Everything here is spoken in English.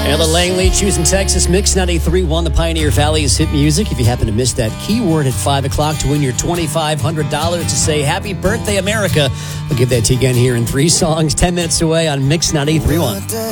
Ella Langley, choosing Texas Mix 93.1, the Pioneer Valley's hit music. If you happen to miss that keyword at 5 o'clock to win your $2,500 to say Happy Birthday, America, I'll give that to you again here in 3 songs, 10 minutes away on Mix 93.1.